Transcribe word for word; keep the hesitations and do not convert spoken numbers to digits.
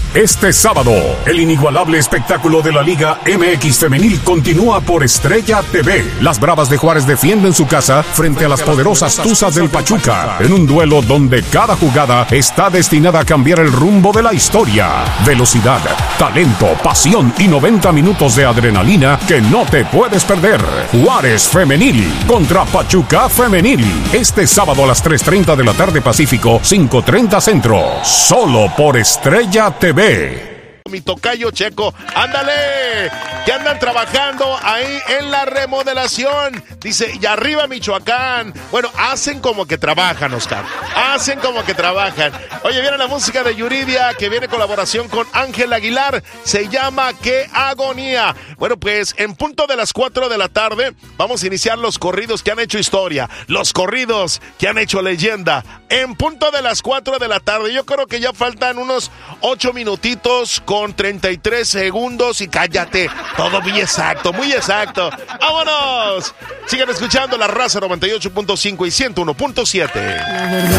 Este sábado, el inigualable espectáculo de la Liga M X Femenil continúa por Estrella T V. Las Bravas de Juárez defienden su casa frente a las poderosas Tuzas del Pachuca, en un duelo donde cada jugada está destinada a cambiar el rumbo de la historia. Velocidad, talento, pasión y noventa minutos de adrenalina que no te puedes perder. Juárez Femenil contra Pachuca Femenil. Este sábado a las tres treinta de la tarde Pacífico, cinco treinta Centro. Solo por Estrella T V. Mi tocayo Checo, ándale, que andan trabajando ahí en la remodelación. Dice, y arriba Michoacán. Bueno, hacen como que trabajan, Oscar. Hacen como que trabajan. Oye, viene la música de Yuridia, que viene colaboración con Ángel Aguilar. Se llama Qué Agonía. Bueno, pues en punto de las cuatro de la tarde vamos a iniciar los corridos que han hecho historia. Los corridos que han hecho leyenda. En punto de las cuatro de la tarde. Yo creo que ya faltan unos ocho minutitos con treinta y tres segundos y cállate. Todo muy exacto, muy exacto. ¡Vámonos! Sigan escuchando La Raza noventa y ocho punto cinco y ciento uno punto siete.